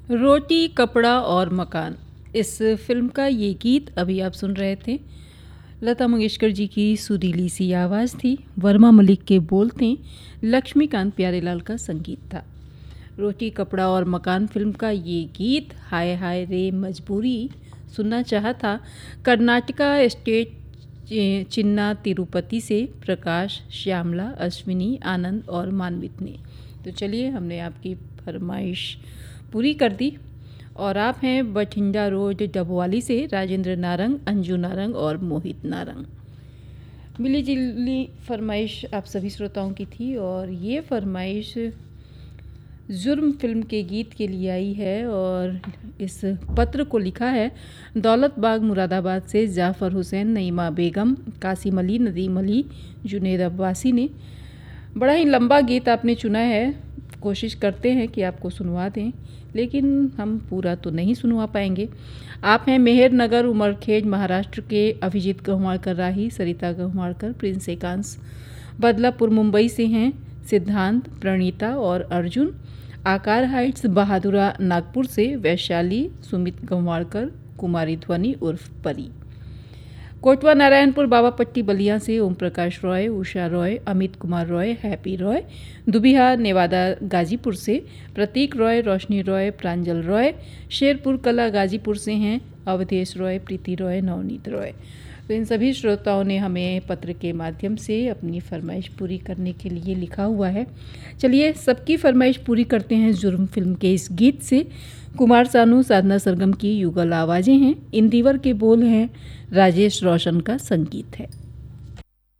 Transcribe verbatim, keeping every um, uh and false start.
रोटी, कपड़ा और मकान, इस फिल्म का ये गीत अभी आप सुन रहे थे। लता मंगेशकर जी की सुरीली सी आवाज़ थी, वर्मा मलिक के बोल थे, लक्ष्मीकांत प्यारेलाल का संगीत था। रोटी, कपड़ा और मकान फिल्म का ये गीत हाय हाय रे मजबूरी सुनना चाहा था कर्नाटका स्टेट चिन्ना तिरुपति से प्रकाश, श्यामला, अश्विनी, आनंद और मानवित ने। तो चलिए, हमने आपकी फरमाइश पूरी कर दी। और आप हैं बठिंडा रोड डबवाली से राजेंद्र नारंग, अंजू नारंग और मोहित नारंग। मिली जुली फरमाइश आप सभी श्रोताओं की थी और ये फरमाइश जुर्म फिल्म के गीत के लिए आई है। और इस पत्र को लिखा है दौलत बाग मुरादाबाद से जाफ़र हुसैन, नईमा बेगम, कासिम अली, नदीम अली, जुनेद अब्बासी ने। बड़ा ही लंबा गीत आपने चुना है, कोशिश करते हैं कि आपको सुनवा दें, लेकिन हम पूरा तो नहीं सुनवा पाएंगे। आप हैं मेहर नगर, उमरखेज, महाराष्ट्र के अभिजीत गहुमाड़कर राही, सरिता गहुमाड़कर, प्रिंस एकांश बदलापुर मुंबई से हैं, सिद्धांत, प्रणीता और अर्जुन। आकार हाइट्स बहादुरा नागपुर से वैशाली, सुमित गहुमाड़कर, कुमारी ध्वनि उर्फ परी। कोटवा नारायणपुर बाबापट्टी बलिया से ओम प्रकाश रॉय, उषा रॉय, अमित कुमार रॉय, हैप्पी रॉय। दुबिहा नेवादा गाजीपुर से प्रतीक रॉय, रोशनी रॉय, प्रांजल रॉय। शेरपुर कला गाजीपुर से हैं अवधेश रॉय, प्रीति रॉय, नवनीत रॉय। तो इन सभी श्रोताओं ने हमें पत्र के माध्यम से अपनी फरमाइश पूरी करने के लिए लिखा हुआ है। चलिए, सबकी फरमाइश पूरी करते हैं जुर्म फिल्म के इस गीत से। कुमार सानू, साधना सरगम की युगल आवाज़ें हैं, इंदिवर के बोल हैं, राजेश रोशन का संगीत है।